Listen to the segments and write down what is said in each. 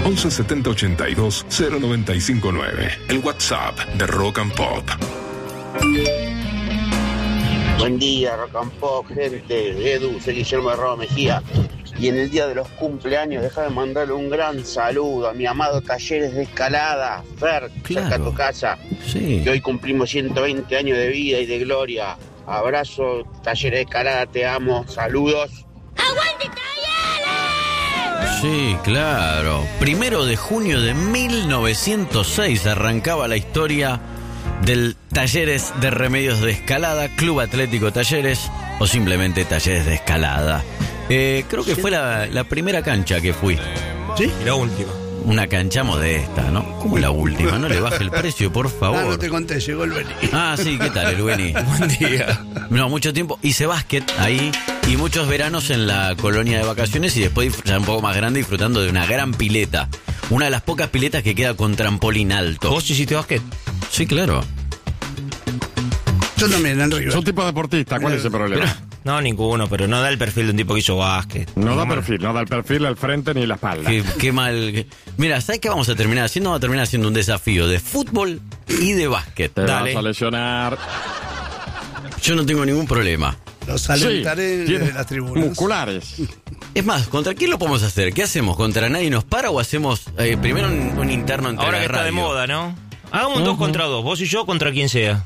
11 70 82 0959. El WhatsApp de Rock and Pop. Buen día, Rock and Pop, gente. Edu, soy Guillermo de Roa Mejía. Y en el día de los cumpleaños, déjame mandarle un gran saludo a mi amado Talleres de Escalada, Fer, cerca de tu casa. Sí. Que hoy cumplimos 120 años de vida y de gloria. Abrazo, Talleres de Escalada, te amo. Saludos. ¡Aguante Talleres! Sí, claro. 1 de junio de 1906 arrancaba la historia del Talleres de Remedios de Escalada, Club Atlético Talleres o simplemente Talleres de Escalada. Creo que fue la primera cancha que fui. ¿Sí? Y la última. Una cancha modesta, ¿no? ¿Cómo la última? No le baje el precio, por favor. No te conté, llegó el Beni. Ah, sí, ¿qué tal el Beni? Buen día. No, mucho tiempo. Hice básquet ahí y muchos veranos en la colonia de vacaciones y después ya un poco más grande disfrutando de una gran pileta. Una de las pocas piletas que queda con trampolín alto. ¿Vos hiciste básquet? Sí, claro. Yo también, Enrique. Es un tipo deportista, ¿cuál es el problema? No, ninguno, pero no da el perfil de un tipo que hizo básquet. No da el perfil al frente ni la espalda. Qué mal. Mira, ¿sabes qué vamos a terminar haciendo? Vamos a terminar haciendo un desafío de fútbol y de básquet. Te Dale. vas a lesionar. Yo no tengo ningún problema. Los alentaré Sí, de las tribunas. musculares. Es más, ¿contra quién lo podemos hacer? ¿Qué hacemos? ¿Contra nadie nos para o hacemos primero un interno entre Ahora la que está de radio? moda, ¿no? Hagamos un 2 contra 2, vos y yo contra quien sea.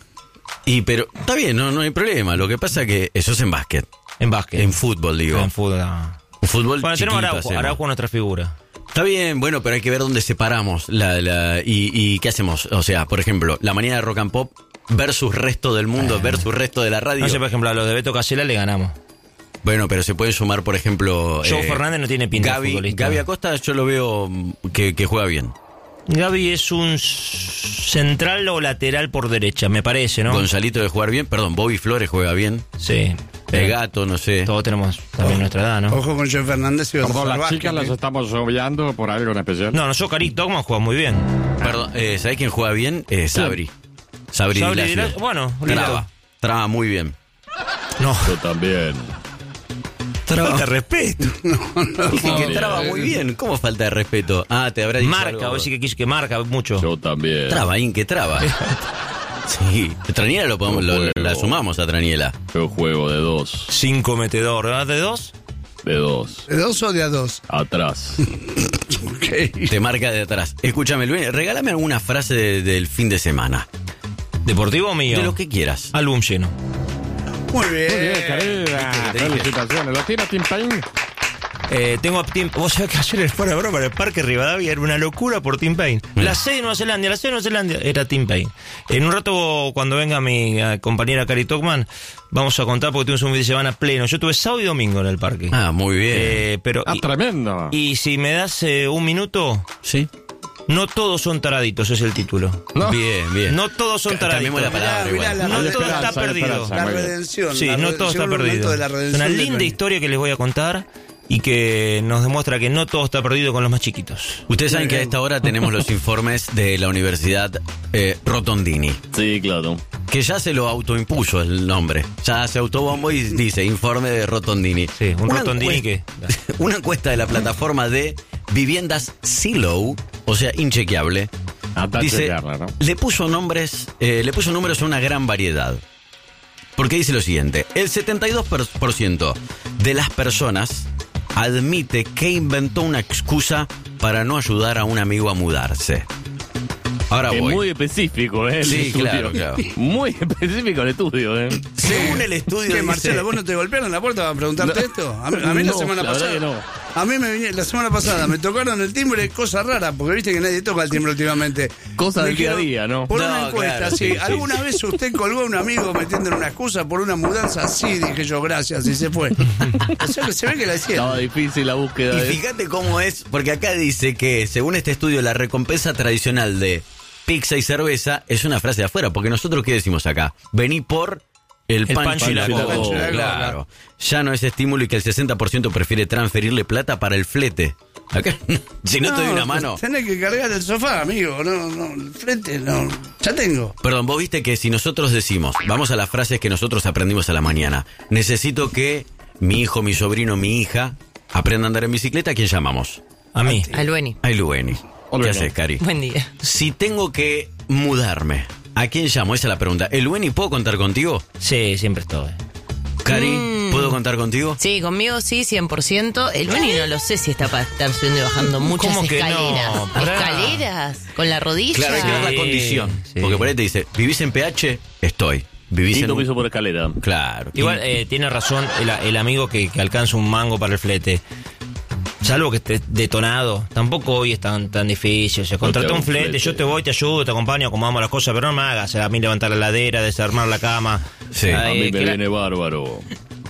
Pero está bien, no hay problema. Lo que pasa que eso es en básquet. En básquet. En fútbol, digo. En fútbol. No. En fútbol Bueno, tenemos chiquito Araujo, hacemos. Araujo es nuestra figura. Está bien, bueno, pero hay que ver dónde separamos y qué hacemos. O sea, por ejemplo, la mañana de Rock and Pop versus resto del mundo, versus resto de la radio. No sé, por ejemplo, a los de Beto Casella le ganamos. Bueno, pero se puede sumar, por ejemplo... Joe Fernández no tiene pinta de futbolista. Gaby Acosta yo lo veo que juega bien. Gaby es un central o lateral por derecha, me parece, ¿no? Gonzalito debe jugar bien, perdón, Bobby Flores juega bien. Sí. El Gato, no sé. Todos tenemos también nuestra edad, ¿no? Ojo con Joe Fernández y vas a Perdón, hacer las básquet, chicas las estamos obviando por algo en especial. No, yo, Cari Togman juega muy bien. Perdón, ¿sabés quién juega bien? Sabri. Sabri Sabri Dilacio. Dilacio, bueno, listo. Traba muy bien. No. Yo también. Falta de respeto. Dije que traba muy bien. ¿Cómo falta de respeto? Ah, te habrá dicho Marca, algo. vos decís que quiso que marca mucho. Yo también. Traba, que traba. Sí, Traniela la sumamos a Traniela. Yo juego de 2. 5 metedor, ¿verdad? ¿De 2? De 2. ¿De 2 o de a 2? Atrás. Ok. Te marca de atrás. Escúchame, Luis, regálame alguna frase del fin de semana. ¿Deportivo o mío? De lo que quieras. Álbum lleno. Muy bien. Muy bien, querida. Felicitaciones. ¿Lo tiene Tim Payne? Tengo Tim... Vos sabés que ayer fuera de broma en el Parque Rivadavia era una locura por Tim Payne. La sede de Nueva Zelanda era Tim Payne. En un rato, cuando venga mi compañera Cari Togman, vamos a contar porque tuvimos un fin de semana pleno. Yo tuve sábado y domingo en el parque. Ah, muy bien. Pero Tremendo. y si me das un minuto... Sí. No todos son taraditos, es el título. No. Bien. No todos son taraditos. Cambiemos la palabra Mirá, igual. la No Hay todo esperanza, está hay perdido. esperanza. La Muy bien. redención. Sí, no todo llega está un momento perdido. de la Es redención una del linda Beni. historia que les voy a contar y que nos demuestra que no todo está perdido con los más chiquitos. Ustedes saben que a esta hora tenemos los informes de la Universidad Rotondini, Sí, claro. que ya se lo autoimpuso el nombre. Ya se autobombó y dice informe de Rotondini. Sí, un Una Rotondini Una encuesta de la plataforma de viviendas Zillow, o sea, inchequeable, dice, ¿no? le puso números a una gran variedad. Porque dice lo siguiente: el 72% de las personas admite que inventó una excusa para no ayudar a un amigo a mudarse. Ahora Es voy. muy específico, el Sí, estudio. claro. Muy específico el estudio, Según el estudio ¿Qué, dice... Marcelo, vos no te golpearon en la puerta para preguntarte esto? A mí la No, semana la verdad pasada. que no. A mí la semana pasada me tocaron el timbre, cosa rara, porque viste que nadie toca el timbre últimamente. Cosa Me del día a dijeron, día, ¿no? Por No, una encuesta, claro, sí. sí. ¿Alguna vez usted colgó a un amigo metiéndole una excusa por una mudanza? Sí, dije yo, gracias, y se fue. O sea que se ve que la hicieron. Estaba difícil la búsqueda. Y fíjate cómo es, porque acá dice que, según este estudio, la recompensa tradicional de pizza y cerveza es una frase de afuera, porque nosotros, ¿qué decimos acá? Vení por el pancho y la coca. Claro. Ya no es estímulo y que el 60% prefiere transferirle plata para el flete. Acá, si no te doy una mano... Tenés que cargar el sofá, amigo. No, el frente, no. Ya tengo. Perdón, vos viste que si nosotros decimos, vamos a las frases que nosotros aprendimos a la mañana, necesito que mi hijo, mi sobrino, mi hija aprenda a andar en bicicleta, ¿a quién llamamos? A mí. Al Lueni. Ay, Lueni. Hola, ¿Qué no. haces, Cari? Buen día. Si tengo que mudarme, ¿a quién llamo? Esa es la pregunta. ¿El Lueni puedo contar contigo? Sí, siempre estoy. Cari, ¿puedo contar contigo? Sí, conmigo sí, 100%. El Lueni no lo sé si está para estar subiendo y bajando muchas ¿Cómo que escaleras. no? Pará. ¿Escaleras? ¿Con la rodilla? Claro, hay que ver la Sí, condición. sí. Porque por ahí te dice, ¿vivís en PH? Estoy. ¿Vivís en Quinto un... piso por escalera. Claro. Igual tiene razón el amigo que alcanza un mango para el flete. Salvo que esté detonado, tampoco hoy es tan difícil. O sea, contraté un flete, yo te voy, te ayudo, te acompaño, acomodamos las cosas, pero no me hagas a mí levantar la ladera, desarmar la cama. Sí. A mí me que la- viene bárbaro.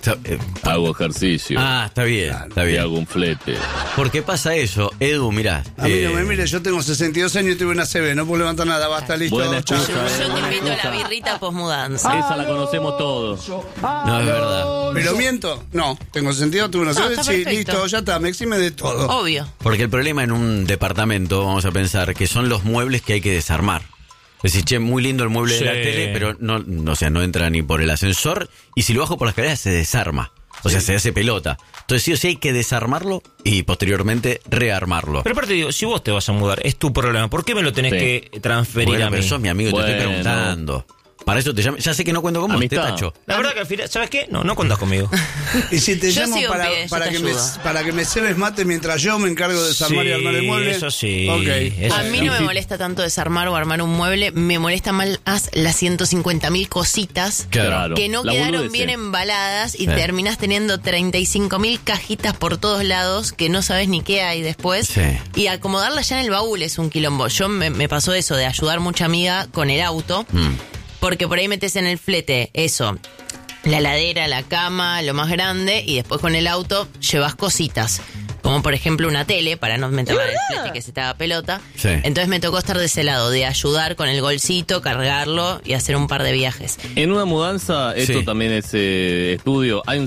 Hago ejercicio. Ah, está bien, está Y bien. hago un flete. ¿Por qué pasa eso? Edu, mirá. A mí no me mire, yo tengo 62 años y tuve una CB, no puedo levantar nada, basta, listo, Buena chao. excusa, Yo te invito a la birrita posmudanza. Esa la conocemos todos. No, es verdad. ¿Pero miento? No, tengo 62, tuve una CB, está sí, perfecto. listo, ya está, me exime de todo. Obvio. Porque el problema en un departamento, vamos a pensar, que son los muebles que hay que desarmar. Es decir, che, muy lindo el mueble de la Sí. tele, pero no, o sea, no entra ni por el ascensor, y si lo bajo por la escalera se desarma. O sea, se hace pelota. Entonces sí o sí hay que desarmarlo y posteriormente rearmarlo. Pero aparte digo, si vos te vas a mudar, es tu problema. ¿Por qué me lo tenés Sí. que transferir Bueno, a mí? pero sos mi amigo y te estoy Bueno. preguntando. Para eso te llamo. Ya sé que no cuento con vos, te Amistad. tacho. La verdad que al final, ¿sabes qué? No contás conmigo. Y si te Yo llamo sigo para, en pie, yo para, te que me, ayudo. para que me cebes mate mientras yo me encargo de desarmar y armar el mueble. Eso sí. Ok. Eso A mí no me molesta tanto desarmar o armar un mueble, me molesta más las 150.000 cositas Claro. que no La quedaron boludez. bien embaladas y terminás teniendo 35.000 cajitas por todos lados que no sabes ni qué hay después. Sí. Y acomodarlas ya en el baúl es un quilombo. Yo me pasó eso de ayudar mucha amiga con el auto, porque por ahí metes en el flete eso. La heladera, la cama, lo más grande, y después con el auto llevas cositas. Como por ejemplo una tele, para no meterla en el flete que se te haga pelota. Sí. Entonces me tocó estar de ese lado, de ayudar con el golcito, cargarlo y hacer un par de viajes. En una mudanza, esto Sí. también es estudio, hay un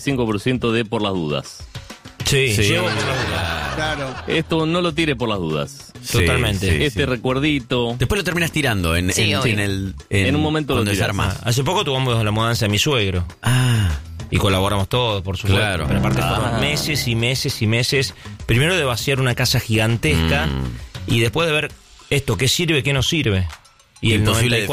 75% de por las dudas. Sí, Sí, llevo Claro. Esto no lo tire por las dudas. Totalmente. Este recuerdito. Después lo terminas tirando en obvio. En un momento cuando lo tirás. desarmás. Hace poco tuvimos la mudanza de mi suegro. Ah, Y colaboramos todos, por supuesto. Claro. Pero aparte fueron meses y meses y meses. Primero de vaciar una casa gigantesca y después de ver esto, qué sirve, qué no sirve. Y el Imposible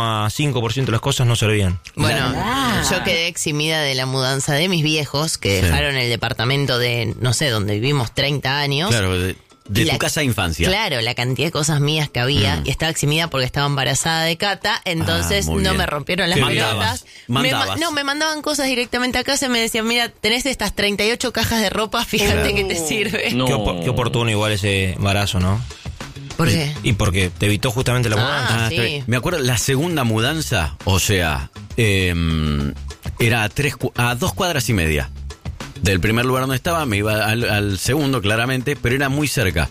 94,5% de las cosas no servían. Bueno, yo quedé eximida de la mudanza de mis viejos, que dejaron el departamento de, no sé, donde vivimos 30 años. claro, de La- tu casa de infancia. Claro, la cantidad de cosas mías que había. Y estaba eximida porque estaba embarazada de Cata, entonces muy no bien. me rompieron las ¿Qué pelotas. mandabas? Me mandaban cosas directamente a casa y me decían, mira, tenés estas 38 cajas de ropa, fíjate que te sirve. No. Qué oportuno igual ese embarazo, ¿no? ¿Por qué? Y porque te evitó justamente la mudanza. Ah, está sí. bien. Me acuerdo la segunda mudanza, o sea, era a 2 cuadras y media del primer lugar donde estaba, me iba al segundo claramente, pero era muy cerca.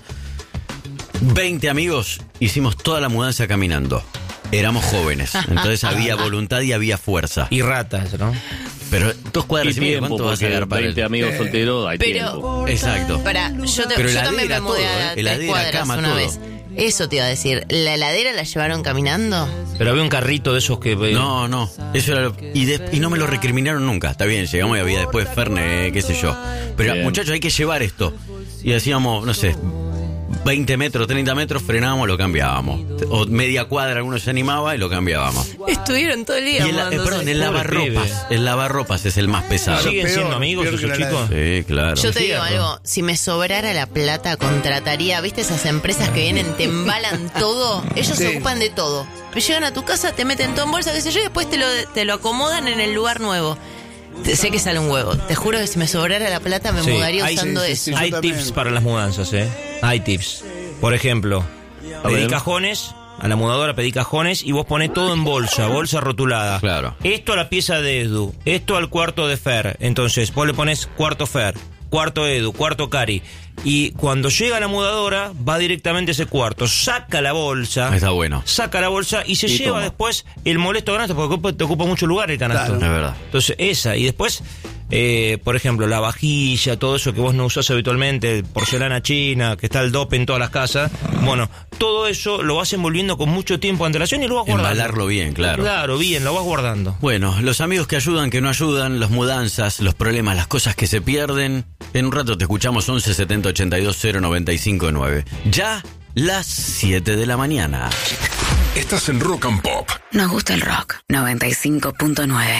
20 amigos, hicimos toda la mudanza caminando. Éramos jóvenes, entonces había voluntad y había fuerza. Y ratas, ¿no? Pero 2 Y cuadras y media, tiempo, ¿cuánto vas a porque agarrar 20 amigos solteros, hay tiempo. Pero, Exacto. yo Pero también me heladera, mudé todo, a 3 heladera, cuadras cama, una todo. vez. Eso te iba a decir. ¿La heladera la llevaron caminando? Pero había un carrito de esos que... No, eso era y no me lo recriminaron nunca. Está bien, llegamos y había después Fernet, qué sé yo. Pero Bien. muchachos, hay que llevar esto. Y hacíamos, no sé, 20 metros, 30 metros, frenábamos, lo cambiábamos. O media cuadra, alguno se animaba y lo cambiábamos. Estuvieron todo el día Y mudándose. perdón, el lavarropas. El lavarropas es el más pesado. ¿Siguen Peor, siendo amigos peor esos que la chicos? Sí, claro. Yo te digo Cierto. algo, si me sobrara la plata, contrataría, ¿viste esas empresas que vienen, te embalan todo? Ellos Sí. se ocupan de todo. Llegan a tu casa, te meten todo en bolsa, qué sé yo, y después te lo acomodan en el lugar nuevo. Sé que sale un huevo. Te juro que si me sobrara la plata me Sí, mudaría hay- usando sí, eso. sí, yo Hay también. tips para las mudanzas, ¿eh? Hay tips. Por ejemplo, pedí ver. cajones, a la mudadora pedí cajones y vos ponés todo en bolsa rotulada. Claro. Esto a la pieza de Edu, esto al cuarto de Fer. Entonces, vos le pones cuarto Fer, cuarto Edu, cuarto Cari. Y cuando llega la mudadora, va directamente a ese cuarto, saca la bolsa. Está bueno. Saca la bolsa y se Y lleva toma. después el molesto canasto, porque te ocupa mucho lugar el canasto. Es verdad. Entonces, esa. Y después, por ejemplo, la vajilla, todo eso que vos no usás habitualmente, porcelana china, que está el dope en todas las casas, bueno, todo eso lo vas envolviendo con mucho tiempo de antelación y lo vas guardando. Embalarlo bien, claro. Claro, bien, lo vas guardando. Bueno, los amigos que ayudan, que no ayudan, las mudanzas, los problemas, las cosas que se pierden. En un rato te escuchamos 11 70 82 095 9. Ya las 7 de la mañana. Estás en Rock and Pop. Nos gusta el rock. 95.9.